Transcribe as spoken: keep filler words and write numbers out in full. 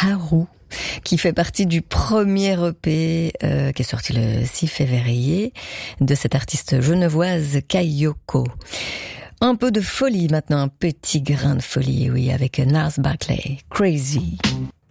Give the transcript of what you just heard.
Haru, qui fait partie du premier E P euh, qui est sorti le six février de cette artiste genevoise Kayoko. Un peu de folie maintenant, un petit grain de folie, oui, avec Gnarls Barkley, Crazy.